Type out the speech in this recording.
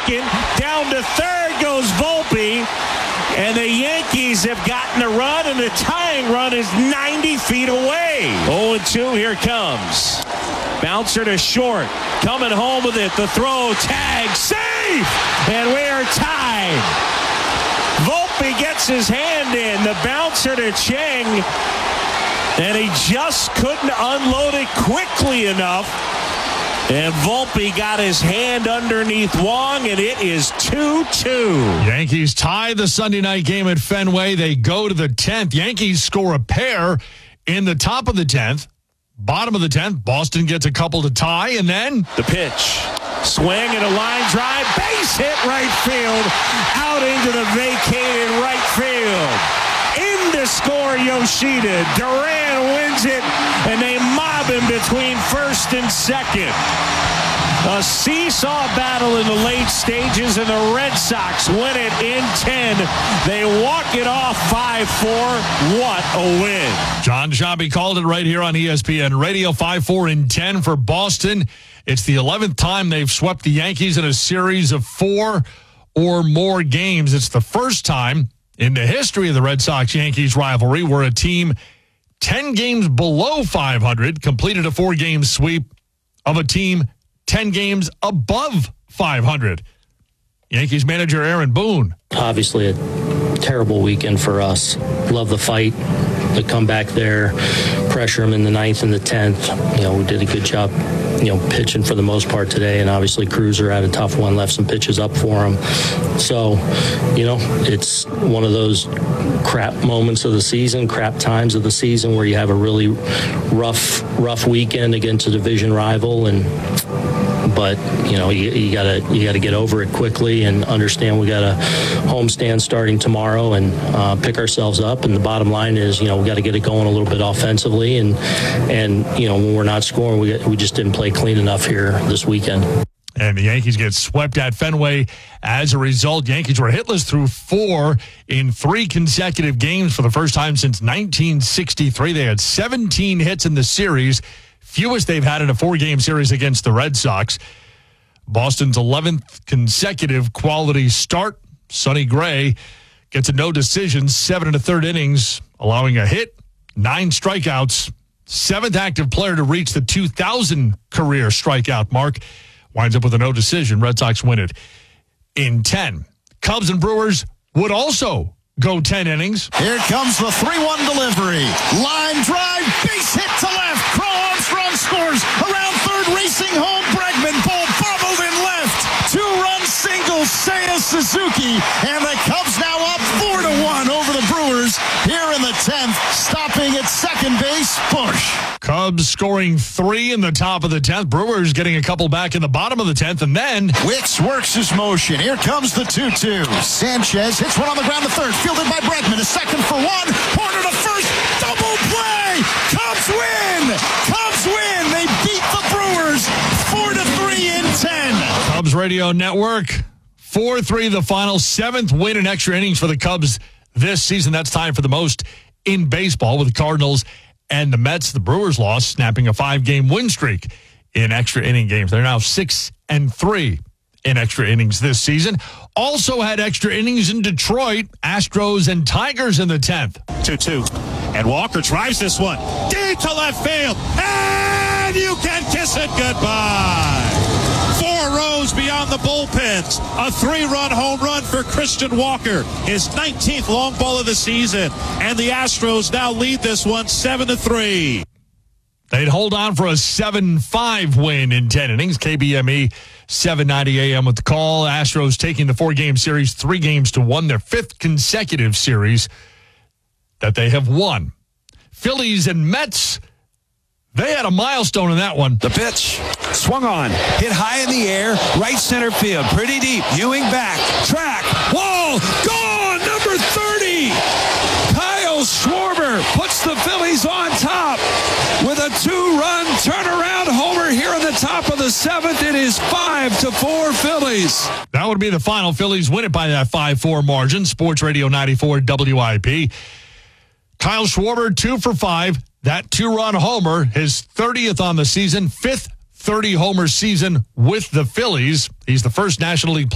second. Down to third goes Volpe. And the Yankees have gotten a run, and the tying run is 90 feet away. 0-2, here comes. Bouncer to short. Coming home with it. The throw, tag, safe! And we are tied. Volpe gets his hand in. The bouncer to Cheng. And he just couldn't unload it quickly enough. And Volpe got his hand underneath Wong, and it is 2-2. Yankees tie the Sunday night game at Fenway. They go to the 10th. Yankees score a pair in the top of the 10th. Bottom of the 10th, Boston gets a couple to tie, and then the pitch. Swing and a line drive. Base hit right field. Out into the vacated right field. In to score Yoshida. Duran wins it, and they mob him between first and second. A seesaw battle in the late stages, and the Red Sox win it in 10. They walk it off 5-4. What a win. John Shabby called it right here on ESPN Radio. 5-4 in 10 for Boston. It's the 11th time they've swept the Yankees in a series of 4 or more games. It's the first time in the history of the Red Sox-Yankees rivalry where a team 10 games below 500 completed a 4-game sweep of a team 10 games above 500. Yankees manager Aaron Boone. Obviously a terrible weekend for us. Love the fight, the comeback there, pressure them in the 9th and the 10th. We did a good job, pitching for the most part today, and obviously Cruiser had a tough one, left some pitches up for him. So, it's one of those crap moments of the season, crap times of the season where you have a really rough weekend against a division rival, but you gotta get over it quickly and understand we got a homestand starting tomorrow and pick ourselves up. And the bottom line is, we got to get it going a little bit offensively, and when we're not scoring, we just didn't play clean enough here this weekend. And the Yankees get swept at Fenway. As a result, Yankees were hitless through 4 in 3 consecutive games for the first time since 1963. They had 17 hits in the series, fewest they've had in a 4-game series against the Red Sox. Boston's 11th consecutive quality start. Sonny Gray gets a no decision, 7 1/3 innings, allowing a hit, 9 strikeouts, 7th active player to reach the 2,000 career strikeout mark. Winds up with a no decision. Red Sox win it in 10. Cubs and Brewers would also go 10 innings. Here comes the 3-1 delivery. Line drive, base hit to left. Crow Armstrong scores. Around third, racing home. Bregman, ball bobbled in left. 2-run single, Seiya Suzuki. And the Cubs now up 4-1 over the Brewers here in the 10th. Stopping at second base, Bush. Cubs scoring 3 in the top of the 10th. Brewers getting a couple back in the bottom of the 10th. And then Wicks works his motion. Here comes the 2-2. Sanchez hits one on the ground to third. Fielded by Bregman. A second for one. Corner to first. Double play. Cubs win. Cubs win. They beat the Brewers 4-3 in 10. Cubs Radio Network. 4-3 the final. 7th win in extra innings for the Cubs this season. That's tied for the most in baseball with the Cardinals and the Mets. The Brewers lost, snapping a 5-game win streak in extra inning games. They're now 6-3 in extra innings this season. Also had extra innings in Detroit. Astros and Tigers in the 10th. 2-2. And Walker drives this one deep to left field. And you can kiss it goodbye. 4 rows beyond the bullpens. A 3-run home run for Christian Walker. His 19th long ball of the season. And the Astros now lead this one 7-3. They'd hold on for a 7-5 win in 10 innings. KBME 790 AM with the call. Astros taking the 4-game series 3-1, their 5th consecutive series that they have won. Phillies and Mets, they had a milestone in that one. The pitch, swung on, hit high in the air, right center field, pretty deep. Ewing back, track, wall, gone, number 30. Kyle Schwarber puts the Phillies on top with a 2-run turnaround homer here in the top of the 7th. It is 5-4 Phillies. That would be the final. Phillies win it by that 5-4 margin. Sports Radio 94 WIP. Kyle Schwarber 2 for 5. That 2-run homer, his 30th on the season, 5th 30-homer season with the Phillies. He's the first National League player